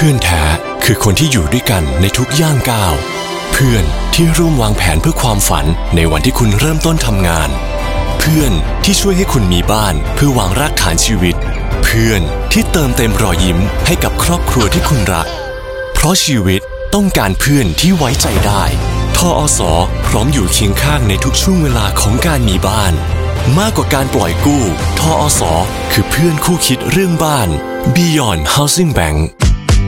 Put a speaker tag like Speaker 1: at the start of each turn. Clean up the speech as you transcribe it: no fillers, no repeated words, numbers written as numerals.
Speaker 1: พื่อนแท้คือคนที่อยู่ด้วยกันในทุกย่างก้าวเพื่อนที่ร่วมวางแผนเพื่อความฝันในวันที่คุณเริ่มต้นทำงานเพื่อนที่ช่วยให้คุณมีบ้านเพื่อวางรากฐานชีวิตเพื่อนที่เติมเต็มรอยยิ้มให้กับครอบครัวที่คุณรักเพราะชีวิตต้องการเพื่อนที่ไว้ใจได้ทอส.พร้อมอยู่เคียงข้างในทุกช่วงเวลาของการมีบ้านมากกว่าการปล่อยกู้ทอส.คือเพื่อนคู่คิดเรื่องบ้าน Beyond Housing Bank